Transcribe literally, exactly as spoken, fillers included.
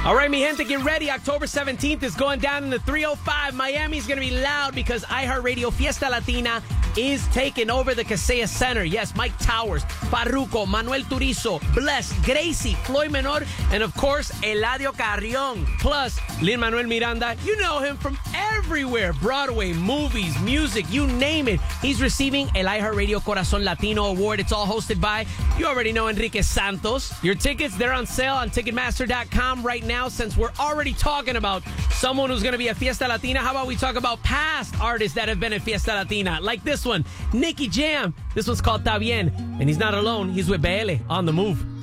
All right, mi gente, get ready. October seventeenth is going down in the three oh five. Miami's going to be loud because iHeartRadio Fiesta Latina is taking over the Kaseya Center. Yes, Mike Towers, Farruko, Manuel Turizo, Bless, Gracie, Floyd Menor, and of course, Eladio Carrion. Plus, Lin-Manuel Miranda, you know him from everywhere. Broadway, movies, music, you name it. He's receiving El iHeartRadio Corazon Latino Award. It's all hosted by, you already know, Enrique Santos. Your tickets, they're on sale on Ticketmaster dot com right now. Since we're already talking about someone who's going to be at Fiesta Latina, how about we talk about past artists that have been at Fiesta Latina? Like this one, Nicky Jam. This one's called Ta Bien. And he's not alone. He's with B L on The Move.